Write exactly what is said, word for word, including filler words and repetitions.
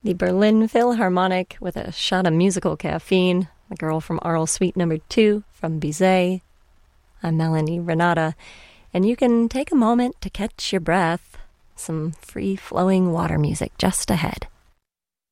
the Berlin Philharmonic with a shot of musical caffeine, the girl from Arles Suite Number Two from Bizet. I'm Melanie Renata, and you can take a moment to catch your breath. Some free-flowing water music just ahead.